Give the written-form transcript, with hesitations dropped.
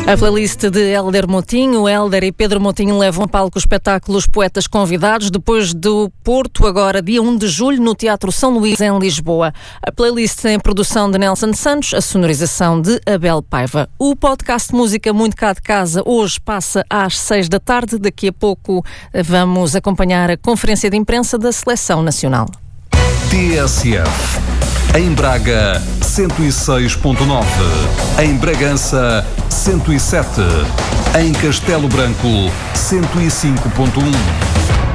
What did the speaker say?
A playlist de Hélder Motinho. Hélder e Pedro Motinho levam a palco o espetáculo Os Poetas Convidados, depois do Porto, agora dia 1 de julho, no Teatro São Luís, em Lisboa. A playlist tem a produção de Nelson Santos, a sonorização de Abel Paiva. O podcast Música Muito Cá de Casa hoje passa às 6 da tarde. Daqui a pouco vamos acompanhar a conferência de imprensa da Seleção Nacional. TSF. Em Braga, 106.9. Em Bragança, 107. Em Castelo Branco, 105.1.